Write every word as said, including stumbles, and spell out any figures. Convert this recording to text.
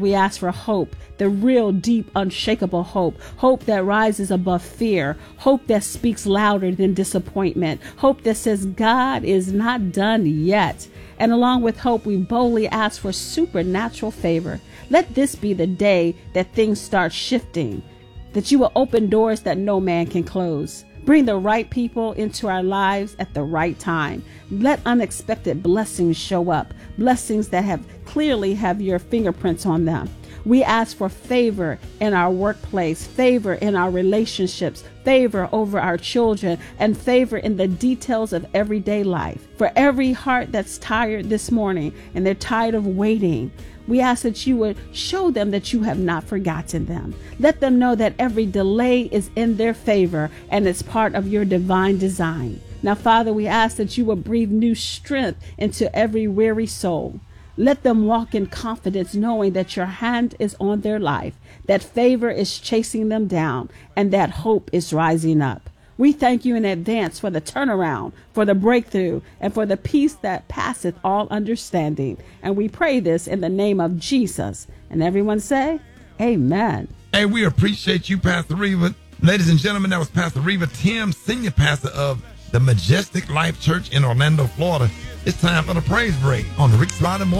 we ask for hope, the real, deep, unshakable hope, hope that rises above fear, hope that speaks louder than disappointment, hope that says God is not done yet. And along with hope, we boldly ask for supernatural favor. Let this be the day that things start shifting, that you will open doors that no man can close. Bring the right people into our lives at the right time. Let unexpected blessings show up, blessings that have clearly have your fingerprints on them. We ask for favor in our workplace, favor in our relationships, favor over our children, and favor in the details of everyday life. For every heart that's tired this morning and they're tired of waiting, we ask that you would show them that you have not forgotten them. Let them know that every delay is in their favor and it's part of your divine design. Now, Father, we ask that you will breathe new strength into every weary soul. Let them walk in confidence, knowing that your hand is on their life, that favor is chasing them down, and that hope is rising up. We thank you in advance for the turnaround, for the breakthrough, and for the peace that passeth all understanding. And we pray this in the name of Jesus. And everyone say, amen. Hey, we appreciate you, Pastor Reva. Ladies and gentlemen, that was Pastor Reva Tim, senior pastor of the Majestic Life Church in Orlando, Florida. It's time for the praise break on the Rick Slaughter Morning.